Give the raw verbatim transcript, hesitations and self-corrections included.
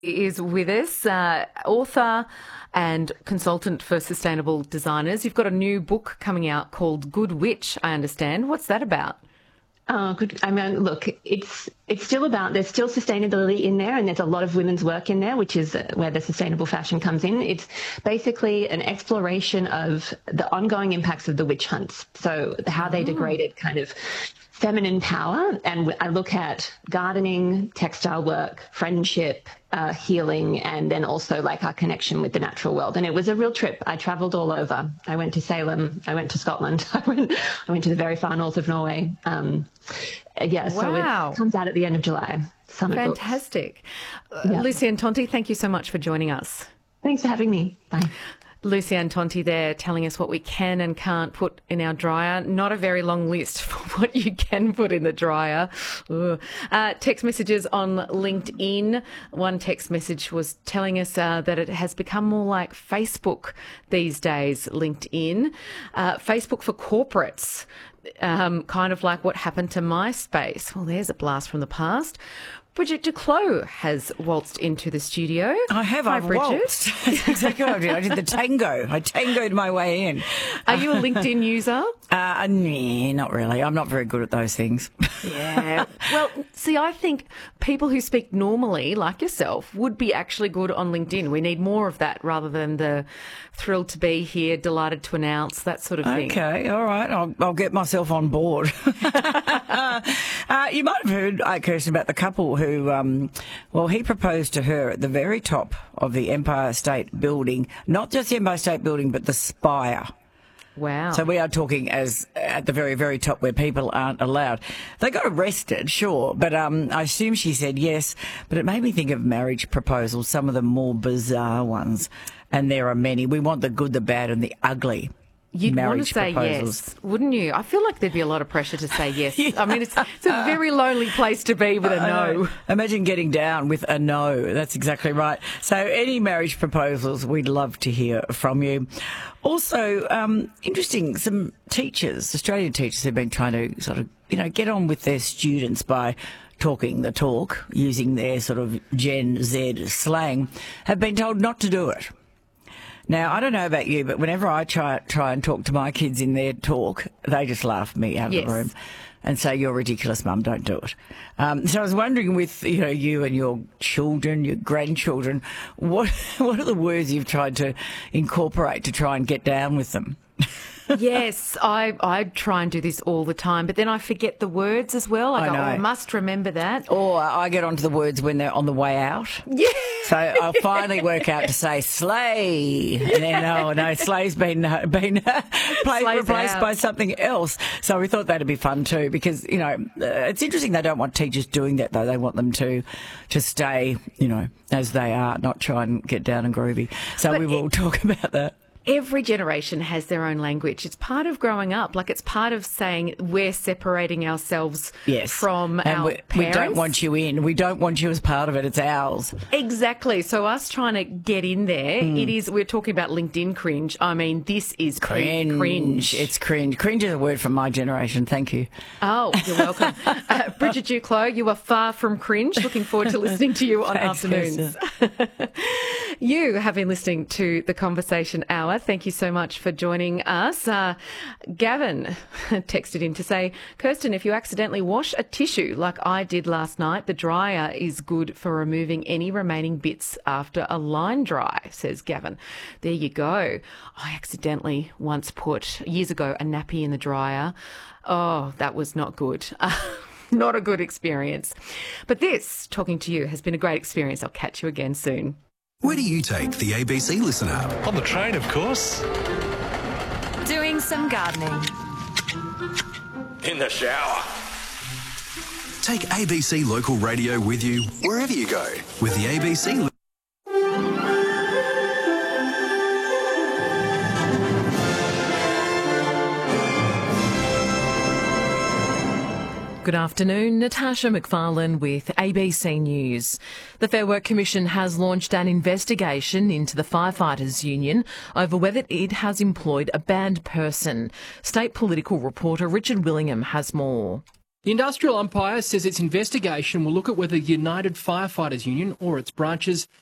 Is with us, uh, author and consultant for sustainable designers. You've got a new book coming out called Good Witch, I understand. What's that about? Oh, good. I mean, look, it's it's still about, there's still sustainability in there, and there's a lot of women's work in there, which is where the sustainable fashion comes in. It's basically an exploration of the ongoing impacts of the witch hunts. So how they degraded kind of feminine power. And I look at gardening, textile work, friendship, uh, healing, and then also like our connection with the natural world. And it was a real trip. I traveled all over. I went to Salem. I went to Scotland. I went, I went to the very far north of Norway. Um, yeah, so wow. It comes out at the end of July. Summer Fantastic. Uh, yeah. Lucy-Anne Tonti, thank you so much for joining us. Thanks for having me. Bye. Lucy-Anne Tonti there telling us what we can and can't put in our dryer. Not a very long list for what you can put in the dryer. Uh, text messages on LinkedIn. One text message was telling us uh, that it has become more like Facebook these days, LinkedIn. Uh, Facebook for corporates, um, kind of like what happened to MySpace. Well, there's a blast from the past. Bridget Duclos has waltzed into the studio. I have. Hi, I've Bridget. waltzed. That's exactly what I did. I did the tango. I tangoed my way in. Are you a LinkedIn user? Uh, nah, not really. I'm not very good at those things. Yeah. Well, see, I think people who speak normally, like yourself, would be actually good on LinkedIn. We need more of that rather than the thrilled to be here, delighted to announce, that sort of thing. Okay, all right. I'll, I'll get myself on board. uh, you might have heard, uh, Kirsten, about the couple who, um, well, he proposed to her at the very top of the Empire State Building, not just the Empire State Building, but the spire. Wow. So we are talking as at the very, very top where people aren't allowed. They got arrested, sure, but um, I assume she said yes. But it made me think of marriage proposals, some of the more bizarre ones. And there are many. We want the good, the bad and the ugly. You'd want to say proposals. yes, wouldn't you? I feel like there'd be a lot of pressure to say yes. Yeah. I mean, it's, it's a very lonely place to be with a no. Imagine getting down with a no. That's exactly right. So any marriage proposals, we'd love to hear from you. Also, um, interesting, some teachers, Australian teachers have been trying to sort of, you know, get on with their students by talking the talk, using their sort of Gen Z slang, have been told not to do it. Now, I don't know about you, but whenever I try try and talk to my kids in their talk, they just laugh me out of yes. the room and say, "You're ridiculous, Mum, don't do it." Um, so I was wondering, with you know you and your children, your grandchildren, what what are the words you've tried to incorporate to try and get down with them? Yes, I I try and do this all the time, but then I forget the words as well. I, I go, know. oh, I must remember that. Or I get onto the words when they're on the way out. Yeah. So I'll finally work out to say sleigh, and then oh no, sleigh's been uh, been uh, played, Sleigh's replaced out. by something else. So we thought that'd be fun too, because you know uh, it's interesting. They don't want teachers doing that though. They want them to to stay, you know, as they are, not try and get down and groovy. So But we will it- talk about that. Every generation has their own language. It's part of growing up. Like, it's part of saying we're separating ourselves Yes. from and our we, parents. we don't want you in. We don't want you as part of it. It's ours. Exactly. So us trying to get in there, Hmm. it is, we're talking about LinkedIn cringe. I mean, this is Cringe. cringe. It's cringe. Cringe is a word from my generation. Thank you. Oh, you're welcome. uh, Bridget Duclos, you are far from cringe. Looking forward to listening to you on Thanks, afternoons. You have been listening to The Conversation Hour. Thank you so much for joining us. Uh, Gavin texted in to say, Kirsten, if you accidentally wash a tissue like I did last night, the dryer is good for removing any remaining bits after a line dry, says Gavin. There you go. I accidentally once put, years ago, a nappy in the dryer. Oh, that was not good. Not a good experience. But this, talking to you, has been a great experience. I'll catch you again soon. Where do you take the A B C Listen app? On the train, of course. Doing some gardening. In the shower. Take A B C Local Radio with you wherever you go with the A B C Li- Good afternoon, Natasha McFarlane with A B C News. The Fair Work Commission has launched an investigation into the Firefighters Union over whether it has employed a banned person. State political reporter Richard Willingham has more. The Industrial Umpire says its investigation will look at whether the United Firefighters Union or its branches